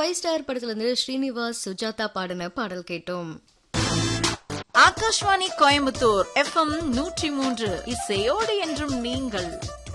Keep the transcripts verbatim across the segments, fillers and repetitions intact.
Five star படத்துல இருந்து ஸ்ரீனிவாஸ் சுஜாதா பாடின பாடல் கேட்டோம். ஆகாஷ்வாணி கோயம்புத்தூர் எஃப்எம் நூற்றி மூன்று இசையோடு என்றும் நீங்கள்.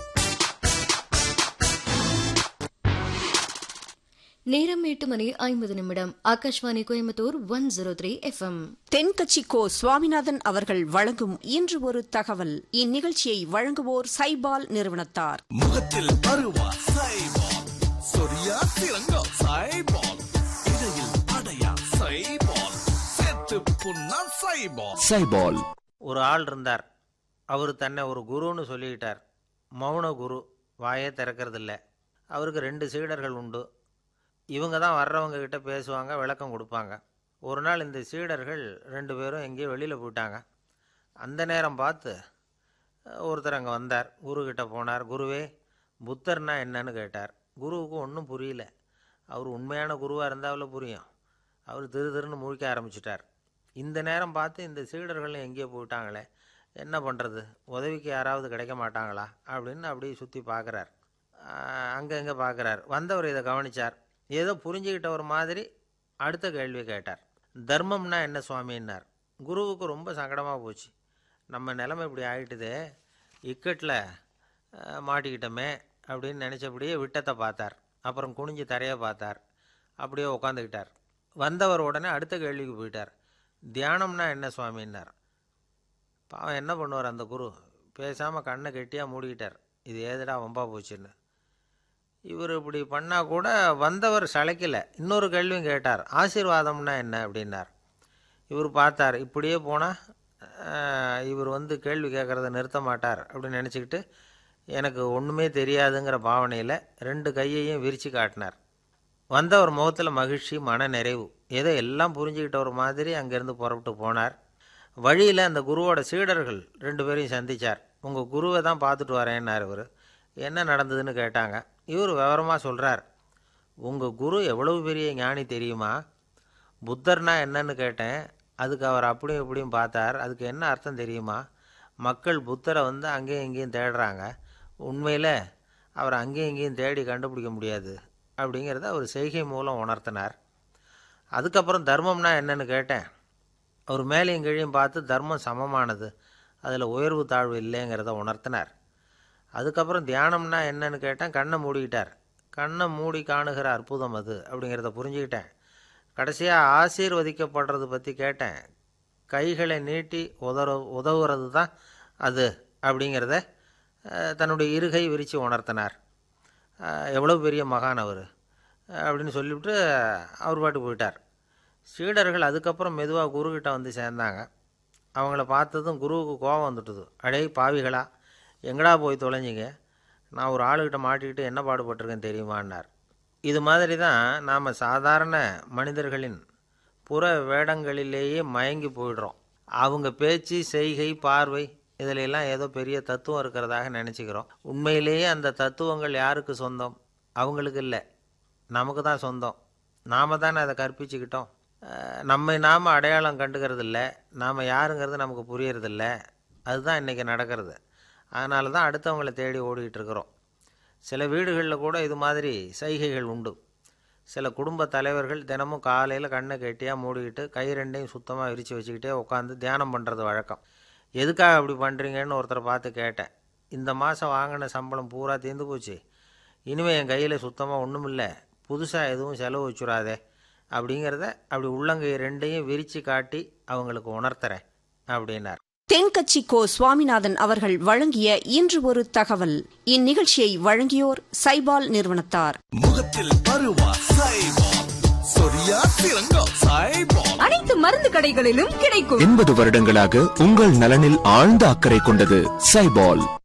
நேரம் எட்டு மணி ஐம்பது நிமிடம். Akashvani Coimbatore one zero three FM. Thenkachi கோ சுவாமிநாதன் அவர்கள் வழங்கும் இன்று ஒரு தகவல். இந்நிகழ்ச்சியை வழங்குவோர் சைபால் நிறுவனத்தார். முகத்தில் பருவா சைபால், சொரியா சிறங்கா சைபால், இடையில் அடையா சைபால், சேத்து புண்ணா சைபால். சைபால். ஒரு ஆள் இருந்தார். அவர் தன்னை ஒரு குருன்னு சொல்லிக்கிட்டார். மௌன குரு, வாயே திறக்கிறதில்ல. அவருக்கு ரெண்டு சீடர்கள் உண்டு. இவங்க தான் வர்றவங்க கிட்ட பேசுவாங்க, விளக்கம் கொடுப்பாங்க. ஒரு நாள் இந்த சீடர்கள் ரெண்டு பேரும் எங்கேயோ வெளியில் போயிட்டாங்க. அந்த நேரம் பார்த்து ஒருத்தர் அங்கே வந்தார். குருக்கிட்ட போனார். குருவே, புத்தர்னா என்னன்னு கேட்டார். குருவுக்கு ஒன்றும் புரியல. அவர் உண்மையான குருவாக இருந்தாவில் புரியும். அவர் திரு திருன்னு முழிக்க ஆரம்பிச்சிட்டார். இந்த நேரம் பார்த்து இந்த சீடர்கள் எங்கேயோ போயிட்டாங்களே, என்ன பண்ணுறது, உதவிக்கு யாராவது கிடைக்க மாட்டாங்களா அப்படின்னு அப்படியே சுற்றி பார்க்குறார். அங்கே எங்கே பார்க்குறார். வந்தவர் இதை கவனித்தார். ஏதோ புரிஞ்சுக்கிட்ட ஒரு மாதிரி அடுத்த கேள்வி கேட்டார். தர்மம்னா என்ன சுவாமின்னார். குருவுக்கு ரொம்ப சங்கடமாக போச்சு. நம்ம நிலைமை இப்படி ஆகிட்டுதே, இக்கட்டில் மாட்டிக்கிட்டோமே அப்படின்னு நினச்சபடியே விட்டத்தை பார்த்தார். அப்புறம் குனிஞ்சு தரையை பார்த்தார். அப்படியே உட்காந்துக்கிட்டார். வந்தவர் உடனே அடுத்த கேள்விக்கு போயிட்டார். தியானம்னா என்ன சுவாமின்னார். பாவம் என்ன பண்ணுவார் அந்த குரு, பேசாமல் கண்ணை கெட்டியாக மூடிக்கிட்டார். இது ஏதடா வம்பா போச்சுன்னு. இவர் இப்படி பண்ணால் கூட வந்தவர் சளைக்கலை. இன்னொரு கேள்வியும் கேட்டார். ஆசீர்வாதம்னா என்ன அப்படின்னார். இவர் பார்த்தார். இப்படியே போனால் இவர் வந்து கேள்வி கேட்குறத நிறுத்த மாட்டார் அப்படின்னு நினச்சிக்கிட்டு எனக்கு ஒன்றுமே தெரியாதுங்கிற பாவனையில் ரெண்டு கையையும் விரித்து காட்டினார். வந்தவர் முகத்தில் மகிழ்ச்சி, மன நிறைவு, ஏதோ எல்லாம் புரிஞ்சுக்கிட்ட ஒரு மாதிரி அங்கேருந்து புறப்பட்டு போனார். வழியில் அந்த குருவோட சீடர்கள் ரெண்டு பேரையும் சந்தித்தார். உங்கள் குருவை தான் பார்த்துட்டு வரேன்னார். இவர் என்ன நடந்ததுன்னு கேட்டாங்க. இவர் விவரமாக சொல்கிறார். உங்கள் குரு எவ்வளவு பெரிய ஞானி தெரியுமா? புத்தர்னா என்னன்னு கேட்டேன். அதுக்கு அவர் அப்படியும் இப்படியும் பார்த்தார். அதுக்கு என்ன அர்த்தம் தெரியுமா? மக்கள் புத்தரை வந்து அங்கேயும் இங்கேயும் தேடுறாங்க. உண்மையில் அவர் அங்கேயும் இங்கேயும் தேடி கண்டுபிடிக்க முடியாது அப்படிங்கிறத அவர் செய்கை மூலம் உணர்த்தினார். அதுக்கப்புறம் தர்மம்னா என்னன்னு கேட்டேன். அவர் மேலேயும் கீழையும் பார்த்து தர்மம் சமமானது, அதில் உயர்வு தாழ்வு இல்லைங்கிறத உணர்த்தினார். அதுக்கப்புறம் தியானம்னா என்னன்னு கேட்டேன். கண்ணை மூடிக்கிட்டார். கண்ணை மூடி காணுகிற அற்புதம் அது அப்படிங்கிறத புரிஞ்சுக்கிட்டேன். கடைசியாக ஆசீர்வதிக்கப்படுறது பற்றி கேட்டேன். கைகளை நீட்டி உதவு உதவுறது தான் அது அப்படிங்கிறத தன்னுடைய இருகை விரித்து உணர்த்தினார். எவ்வளோ பெரிய மகான் அவர் அப்படின்னு சொல்லிவிட்டு அவர் பாட்டு போயிட்டார். சீடர்கள் அதுக்கப்புறம் மெதுவாக குருக்கிட்ட வந்து சேர்ந்தாங்க. அவங்கள பார்த்ததும் குருவுக்கு கோபம் வந்துட்டுது. அடே பாவிகளா, எங்கடா போய் தொலைஞ்சிங்க, நான் ஒரு ஆளுகிட்ட மாட்டிக்கிட்டு என்ன பாடுபட்டிருக்கேன் தெரியுமான்னார். இது மாதிரி தான் நாம் சாதாரண மனிதர்களின் புற வேடங்களிலேயே மயங்கி போயிடுறோம். அவங்க பேச்சு, செய்கை, பார்வை இதிலெல்லாம் ஏதோ பெரிய தத்துவம் இருக்கிறதாக நினச்சிக்கிறோம். உண்மையிலேயே அந்த தத்துவங்கள் யாருக்கு சொந்தம்? அவங்களுக்கு இல்லை, நமக்கு தான் சொந்தம். நாம் தானே அதை கற்பிச்சுக்கிட்டோம். நம்மை நாம் அடையாளம் கண்டுக்கிறது இல்லை. நாம் யாருங்கிறது நமக்கு புரியறதில்ல. அதுதான் இன்றைக்கி நடக்கிறது. அதனால தான் அடுத்தவங்களை தேடி ஓடிக்கிட்டு இருக்கிறோம். சில வீடுகளில் கூட இது மாதிரி சைகைகள் உண்டு. சில குடும்ப தலைவர்கள் தினமும் காலையில் கண்ணை கெட்டியாக மூடிக்கிட்டு கை ரெண்டையும் சுத்தமாக விரித்து வச்சுக்கிட்டே உட்காந்து தியானம் பண்ணுறது வழக்கம். எதுக்காக அப்படி பண்ணுறீங்கன்னு ஒருத்தரை பார்த்து கேட்டேன். இந்த மாதம் வாங்கின சம்பளம் பூரா தீர்ந்து போச்சு, இனிமேல் என் கையில் சுத்தமாக ஒன்றும் இல்லை, புதுசாக எதுவும் செலவு வச்சுடாதே அப்படிங்கிறத அப்படி உள்ளங்கை ரெண்டையும் விரித்து காட்டி அவங்களுக்கு உணர்த்துறேன் அப்படின்னார். தென்கட்சி கோ சுவாமிநாதன் அவர்கள் வழங்கிய இன்று ஒரு தகவல். இந்நிகழ்ச்சியை வழங்கியோர் சைபால் நிறுவனத்தார். முகத்தில் பருவா சைபால், சொரியா சிறங்கா சைபால். அனைத்து மருந்து கடைகளிலும் கிடைக்கும். எண்பது வருடங்களாக உங்கள் நலனில் ஆழ்ந்த அக்கறை கொண்டது சைபால்.